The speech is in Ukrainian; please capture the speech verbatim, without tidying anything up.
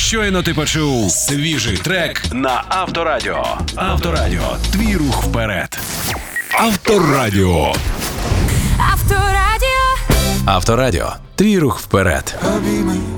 Щойно ти почув свіжий трек на Авторадіо. Авторадіо. Твій рух вперед. Авторадіо. Авторадіо. Авторадіо. Твій рух вперед. Обійми